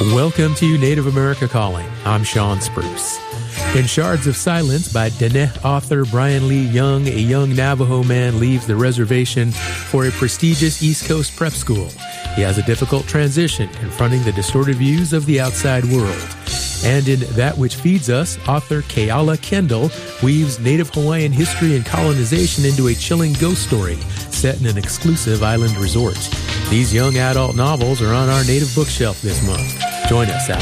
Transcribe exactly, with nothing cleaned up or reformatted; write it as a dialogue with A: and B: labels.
A: Welcome to Native America Calling. I'm Sean Spruce. In Shards of Silence by Diné author Brian Lee Young, a young Navajo man leaves the reservation for a prestigious East Coast prep school. He has a difficult transition confronting the distorted views of the outside world. And in That Which Feeds Us, author Keala Kendall weaves Native Hawaiian history and colonization into a chilling ghost story set in an exclusive island resort. These young adult novels are on our Native bookshelf this month. Join us at